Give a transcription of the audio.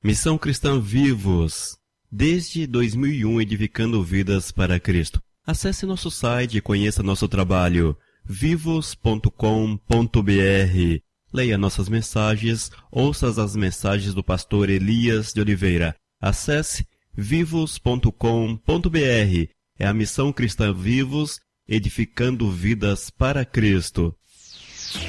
Missão Cristã Vivos, desde 2001 edificando vidas para Cristo. Acesse nosso site e conheça nosso trabalho, vivos.com.br. Leia nossas mensagens, ouça as mensagens do pastor Elias de Oliveira. Acesse vivos.com.br. É a Missão Cristã Vivos, edificando vidas para Cristo.